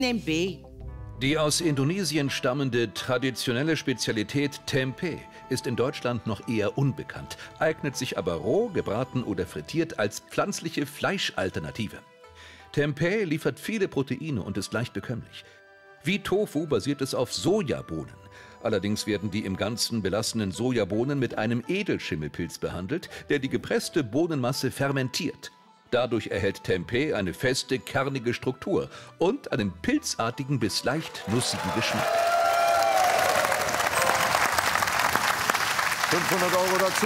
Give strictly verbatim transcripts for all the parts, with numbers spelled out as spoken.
Nehm B. Die aus Indonesien stammende traditionelle Spezialität Tempeh ist in Deutschland noch eher unbekannt, eignet sich aber roh, gebraten oder frittiert als pflanzliche Fleischalternative. Tempeh liefert viele Proteine und ist leicht bekömmlich. Wie Tofu basiert es auf Sojabohnen. Allerdings werden die im Ganzen belassenen Sojabohnen mit einem Edelschimmelpilz behandelt, der die gepresste Bohnenmasse fermentiert. Dadurch erhält Tempeh eine feste, kernige Struktur und einen pilzartigen bis leicht nussigen Geschmack. fünfhundert Euro dazu.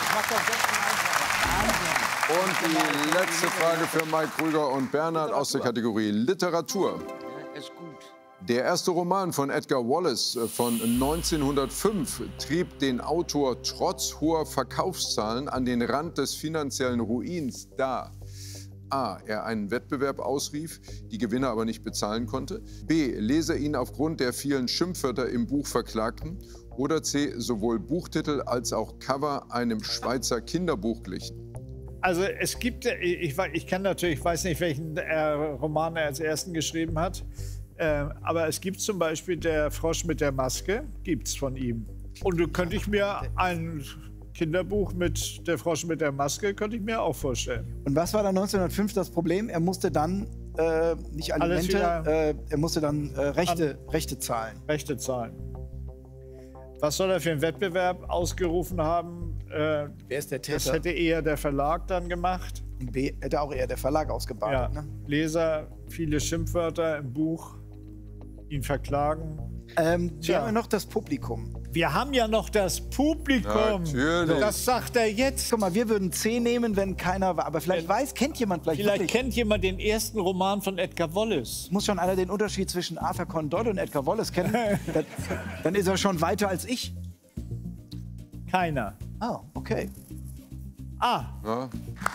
Und die letzte Frage für Mike Krüger und Bernhard aus der Kategorie Literatur. Ist gut. Der erste Roman von Edgar Wallace von neunzehnhundertfünf trieb den Autor trotz hoher Verkaufszahlen an den Rand des finanziellen Ruins, da A. er einen Wettbewerb ausrief, die Gewinner aber nicht bezahlen konnte, B. Leser ihn aufgrund der vielen Schimpfwörter im Buch verklagten oder C. sowohl Buchtitel als auch Cover einem Schweizer Kinderbuch glichen. Also es gibt, ich, ich kann natürlich, ich weiß nicht, welchen äh, Roman er als ersten geschrieben hat, äh, aber es gibt zum Beispiel Der Frosch mit der Maske, gibt's von ihm. Und du könnte ich mir ein Kinderbuch mit Der Frosch mit der Maske, könnte ich mir auch vorstellen. Und was war dann neunzehnhundertfünf das Problem? Er musste dann, äh, nicht Alimente, äh, er musste dann äh, Rechte, Rechte zahlen. Rechte zahlen. Was soll er für einen Wettbewerb ausgerufen haben? Äh, Wer ist der Täter? Das hätte eher der Verlag dann gemacht. Und B hätte auch eher der Verlag ausgebadet. Ja. Ne? Leser, viele Schimpfwörter im Buch, ihn verklagen. Ähm, wir Tja. haben ja noch das Publikum. Wir haben ja noch das Publikum. Natürlich. Das sagt er jetzt. Guck mal, wir würden C nehmen, wenn keiner war. Aber vielleicht weiß, kennt jemand vielleicht Vielleicht wirklich. kennt jemand den ersten Roman von Edgar Wallace. Muss schon einer den Unterschied zwischen Arthur Conan Doyle und Edgar Wallace kennen. dann, dann ist er schon weiter als ich. Keiner. Ah, okay. Ah, Ja.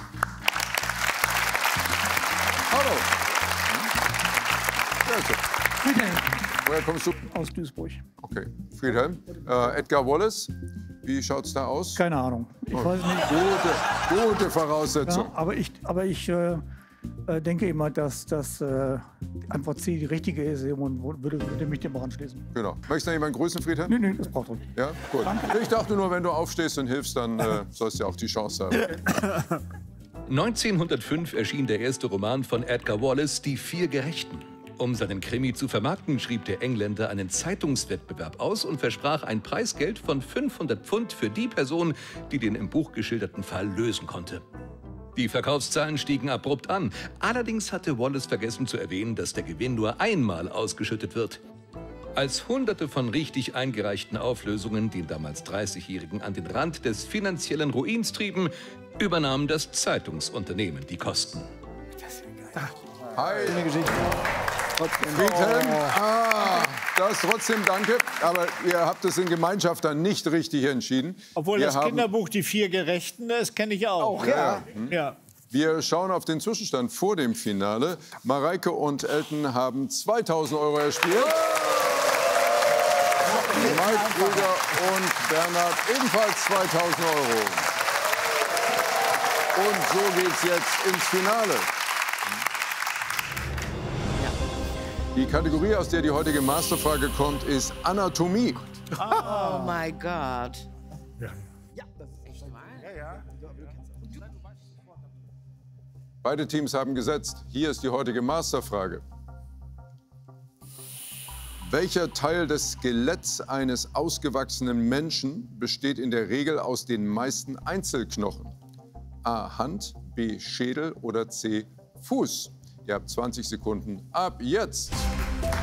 Hallo. Bitte. Woher kommst du? Aus Duisburg. Okay. Friedhelm. Äh, Edgar Wallace. Wie schaut's da aus? Keine Ahnung. Ich weiß nicht. Gute, gute Voraussetzung. Ja, aber ich, aber ich äh, äh, denke immer, dass, dass äh, Antwort C die richtige ist und würde, würde mich dem auch anschließen. Genau. Möchtest du noch jemanden grüßen, Friedhelm? Nee, nee, das braucht er nicht. Ja, gut. Ich dachte nur, wenn du aufstehst und hilfst, dann äh, sollst du ja auch die Chance haben. neunzehnhundertfünf erschien der erste Roman von Edgar Wallace, Die vier Gerechten. Um seinen Krimi zu vermarkten, schrieb der Engländer einen Zeitungswettbewerb aus und versprach ein Preisgeld von fünfhundert Pfund für die Person, die den im Buch geschilderten Fall lösen konnte. Die Verkaufszahlen stiegen abrupt an. Allerdings hatte Wallace vergessen zu erwähnen, dass der Gewinn nur einmal ausgeschüttet wird. Als Hunderte von richtig eingereichten Auflösungen den damals dreißigjährigen an den Rand des finanziellen Ruins trieben, übernahm das Zeitungsunternehmen die Kosten. Hi. Friedhelm, ah, das trotzdem danke. Aber ihr habt es in Gemeinschaft dann nicht richtig entschieden. obwohl Wir das haben, Kinderbuch Die vier Gerechten, das kenne ich auch. Auch, ja. Ja. Wir schauen auf den Zwischenstand vor dem Finale. Mareike und Elton haben zweitausend Euro erspielt. Mike Krüger und Bernhard ebenfalls zweitausend Euro. Und so geht's jetzt ins Finale. Die Kategorie, aus der die heutige Masterfrage kommt, ist Anatomie. Oh my God. Beide Teams haben gesetzt. Hier ist die heutige Masterfrage. Welcher Teil des Skeletts eines ausgewachsenen Menschen besteht in der Regel aus den meisten Einzelknochen? A. Hand, B. Schädel oder C. Fuß? Ihr habt zwanzig Sekunden ab jetzt.